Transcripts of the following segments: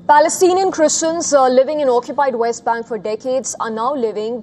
Palestinian Christians living in occupied West Bank for decades are now living,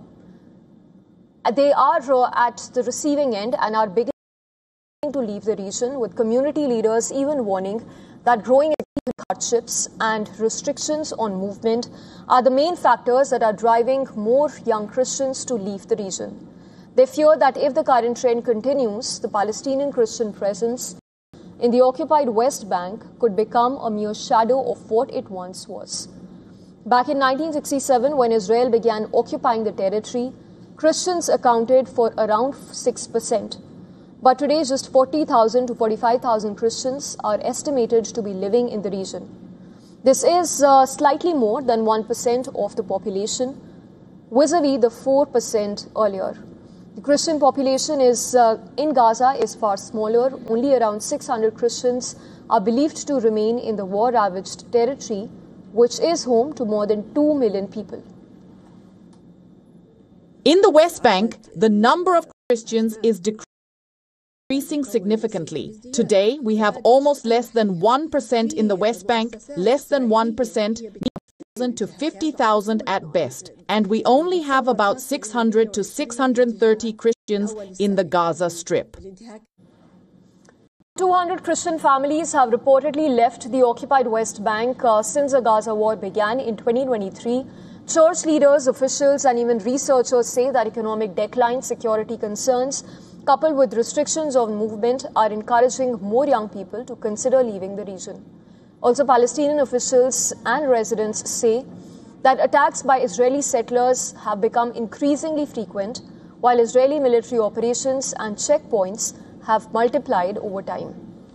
they are at the receiving end and are beginning to leave the region, with community leaders even warning that growing economic hardships and restrictions on movement are the main factors that are driving more young Christians to leave the region. They fear that if the current trend continues, the Palestinian Christian presence in the occupied West Bank could become a mere shadow of what it once was. Back in 1967, when Israel began occupying the territory, Christians accounted for around 6%. But today, just 40,000 to 45,000 Christians are estimated to be living in the region. This is slightly more than 1% of the population, vis-a-vis the 4% earlier. The Christian population in Gaza is far smaller. Only around 600 Christians are believed to remain in the war-ravaged territory, which is home to more than 2 million people. In the West Bank, the number of Christians is decreasing significantly. Today, we have almost less than 1% in the West Bank, less than 1%, to 50,000 at best, and we only have about 600 to 630 Christians in the Gaza Strip. 200 Christian families have reportedly left the occupied West Bank since the Gaza war began in 2023. Church leaders, officials, and even researchers say that economic decline, security concerns, coupled with restrictions on movement, are encouraging more young people to consider leaving the region. Also, Palestinian officials and residents say that attacks by Israeli settlers have become increasingly frequent, while Israeli military operations and checkpoints have multiplied over time.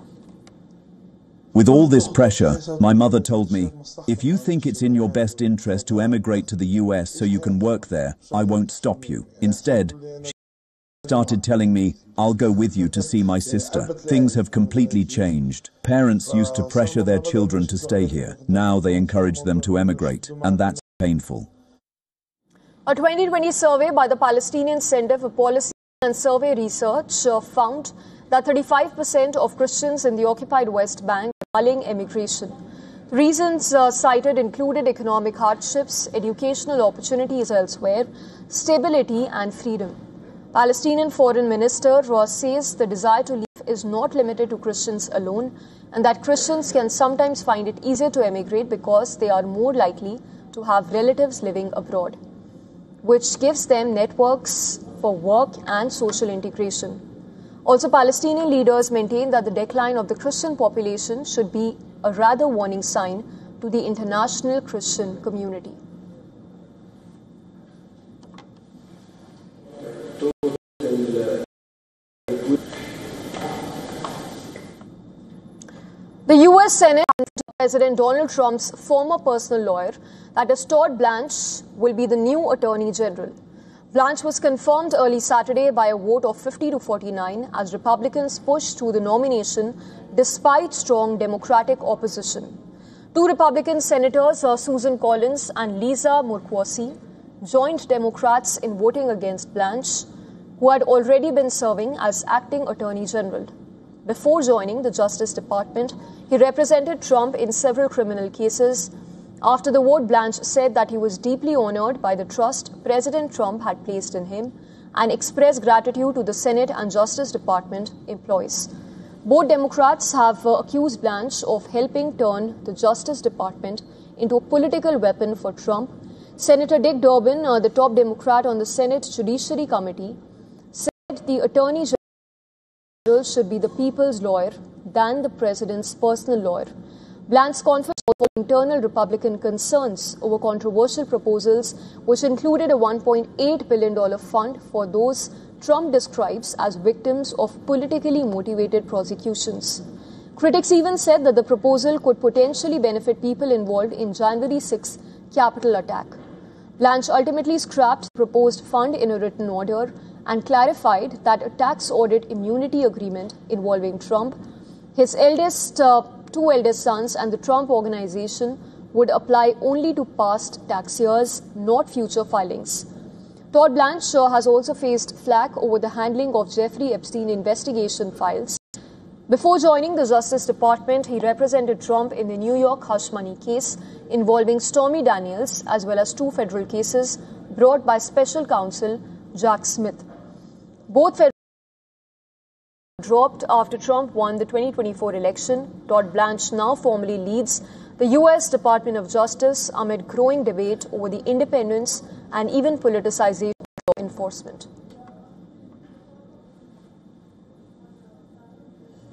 With all this pressure, my mother told me, if you think it's in your best interest to emigrate to the US so you can work there, I won't stop you. Instead, she started telling me, I'll go with you to see my sister. Things have completely changed. Parents used to pressure their children to stay here. Now they encourage them to emigrate, and that's painful. A 2020 survey by the Palestinian Center for Policy and Survey Research found that 35% of Christians in the occupied West Bank are mulling emigration. Reasons cited included economic hardships, educational opportunities elsewhere, stability and freedom. Palestinian Foreign Minister Ross says the desire to leave is not limited to Christians alone, and that Christians can sometimes find it easier to emigrate because they are more likely to have relatives living abroad, which gives them networks for work and social integration. Also, Palestinian leaders maintain that the decline of the Christian population should be a rather warning sign to the international Christian community. The U.S. Senate and President Donald Trump's former personal lawyer, that is Todd Blanche, will be the new Attorney General. Blanche was confirmed early Saturday by a vote of 50 to 49 as Republicans pushed through the nomination despite strong Democratic opposition. Two Republican senators, Susan Collins and Lisa Murkowski, joined Democrats in voting against Blanche, who had already been serving as acting Attorney General. Before joining the Justice Department, he represented Trump in several criminal cases. After the vote, Blanche said that he was deeply honored by the trust President Trump had placed in him and expressed gratitude to the Senate and Justice Department employees. Both Democrats have accused Blanche of helping turn the Justice Department into a political weapon for Trump. Senator Dick Durbin, the top Democrat on the Senate Judiciary Committee, said the Attorney General should be the people's lawyer than the president's personal lawyer. Blanche confessed over internal Republican concerns over controversial proposals, which included a $1.8 billion fund for those Trump describes as victims of politically motivated prosecutions. Critics even said that the proposal could potentially benefit people involved in January 6 Capitol attack. Blanche ultimately scrapped the proposed fund in a written order and clarified that a tax audit immunity agreement involving Trump, his two eldest sons and the Trump Organization would apply only to past tax years, not future filings. Todd Blanche has also faced flack over the handling of Jeffrey Epstein investigation files. Before joining the Justice Department, he represented Trump in the New York hush money case involving Stormy Daniels, as well as 2 federal cases brought by special counsel Jack Smith. Both federal dropped after Trump won the 2024 election. Todd Blanche now formally leads the U.S. Department of Justice amid growing debate over the independence and even politicization of law enforcement.